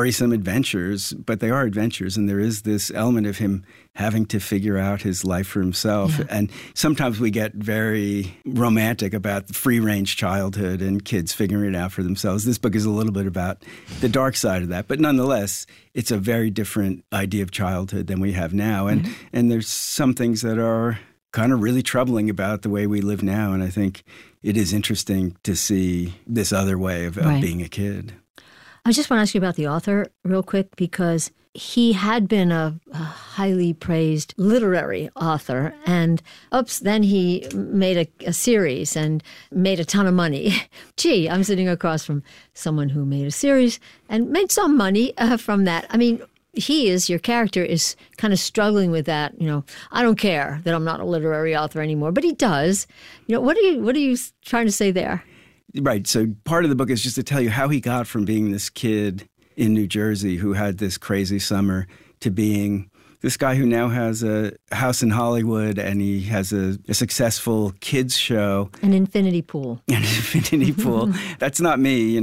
worrisome adventures, but they are adventures. And there is this element of him having to figure out his life for himself. Yeah. And sometimes we get very romantic about free-range childhood and kids figuring it out for themselves. This book is a little bit about the dark side of that. But nonetheless, it's a very different idea of childhood than we have now. And and there's some things that are kind of really troubling about the way we live now. And I think it is interesting to see this other way of being a kid. I just want to ask you about the author real quick, because he had been a highly praised literary author, and then he made a series and made a ton of money. Gee, I'm sitting across from someone who made a series and made some money from that. I mean, your character is kind of struggling with that. I don't care that I'm not a literary author anymore, but he does. What are you trying to say there? Right. So part of the book is just to tell you how he got from being this kid in New Jersey who had this crazy summer to being this guy who now has a house in Hollywood, and he has a successful kids show. An infinity pool. An infinity pool. That's not me,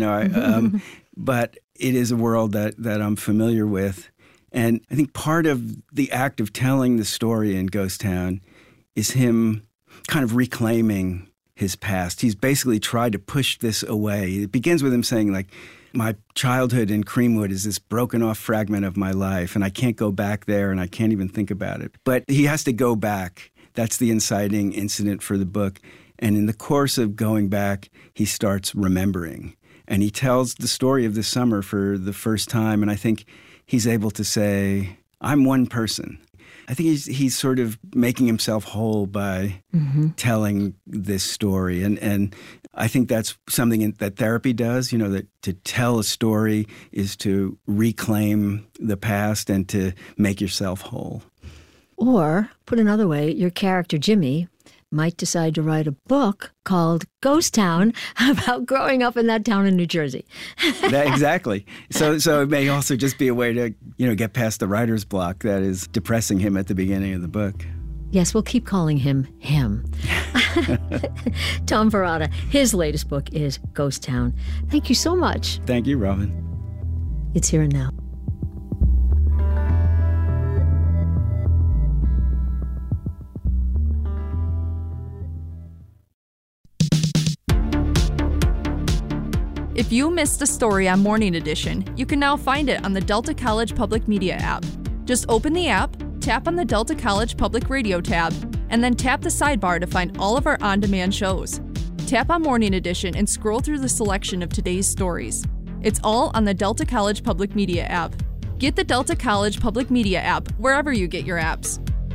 but it is a world that I'm familiar with. And I think part of the act of telling the story in Ghost Town is him kind of reclaiming his past. He's basically tried to push this away. It begins with him saying, like, my childhood in Creamwood is this broken off fragment of my life, and I can't go back there, and I can't even think about it. But he has to go back. That's the inciting incident for the book. And in the course of going back, he starts remembering. And he tells the story of the summer for the first time, and I think he's able to say, I'm one person. I think he's sort of making himself whole by telling this story. And I think that's something that therapy does, that to tell a story is to reclaim the past and to make yourself whole. Or, put another way, your character, Jimmy, might decide to write a book called Ghost Town about growing up in that town in New Jersey. Exactly. So it may also just be a way to, get past the writer's block that is depressing him at the beginning of the book. Yes, we'll keep calling him. Tom Perrotta, his latest book is Ghost Town. Thank you so much. Thank you, Robin. It's Here and Now. If you missed a story on Morning Edition, you can now find it on the Delta College Public Media app. Just open the app, tap on the Delta College Public Radio tab, and then tap the sidebar to find all of our on-demand shows. Tap on Morning Edition and scroll through the selection of today's stories. It's all on the Delta College Public Media app. Get the Delta College Public Media app wherever you get your apps.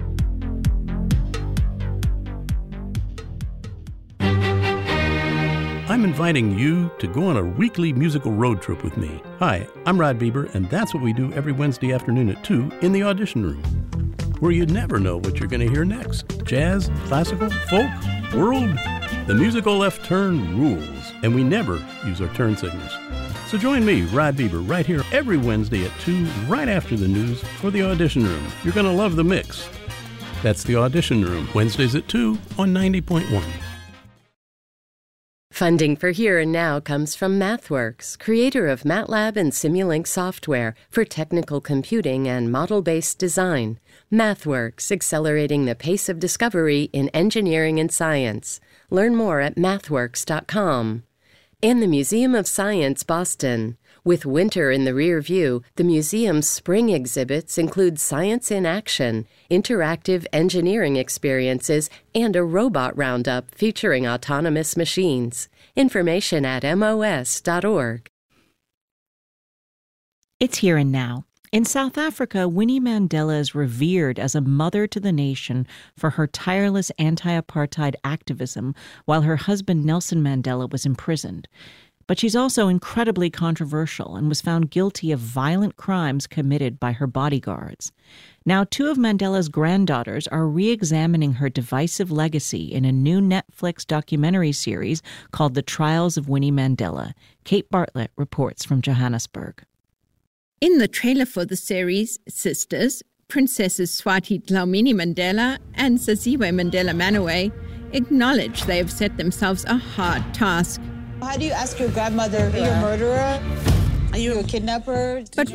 I'm inviting you to go on a weekly musical road trip with me. Hi, I'm Rod Bieber, and that's what we do every Wednesday afternoon at 2 in the Audition Room, where you never know what you're going to hear next. Jazz, classical, folk, world. The musical left turn rules, and we never use our turn signals. So join me, Rod Bieber, right here every Wednesday at 2, right after the news, for the Audition Room. You're going to love the mix. That's the Audition Room, Wednesdays at 2 on 90.1. Funding for Here and Now comes from MathWorks, creator of MATLAB and Simulink software for technical computing and model-based design. MathWorks, accelerating the pace of discovery in engineering and science. Learn more at mathworks.com. And the Museum of Science, Boston. With winter in the rear view, the museum's spring exhibits include Science in Action, interactive engineering experiences, and a robot roundup featuring autonomous machines. Information at mos.org. It's Here and Now. In South Africa, Winnie Mandela is revered as a mother to the nation for her tireless anti-apartheid activism while her husband Nelson Mandela was imprisoned. But she's also incredibly controversial and was found guilty of violent crimes committed by her bodyguards. Now, 2 of Mandela's granddaughters are re-examining her divisive legacy in a new Netflix documentary series called The Trials of Winnie Mandela. Kate Bartlett reports from Johannesburg. In the trailer for the series, sisters, Princesses Swati Dlamini Mandela and Saziwe Mandela Manawe, acknowledge they have set themselves a hard task. How do you ask your grandmother, are you a murderer? Are you a kidnapper? But